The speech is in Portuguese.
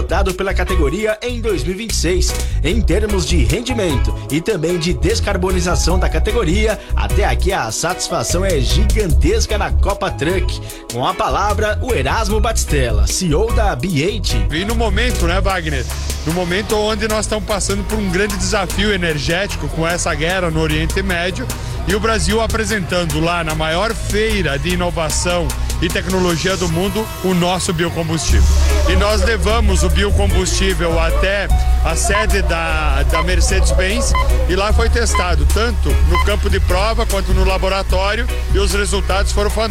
adotado pela categoria em 2026. Em termos de rendimento e também de descarbonização da categoria, até aqui a satisfação é gigantesca na Copa Truck. Com a palavra, o Erasmo Batistella, CEO da B8. E no momento, né, Wagner? No momento onde nós estamos passando por um grande desafio energético com essa guerra no Oriente Médio e o Brasil apresentando lá na maior feira de inovação e tecnologia do mundo o nosso biocombustível. E nós levamos o biocombustível até a sede da Mercedes-Benz e lá foi testado tanto no campo de prova quanto no laboratório e os resultados foram fantásticos.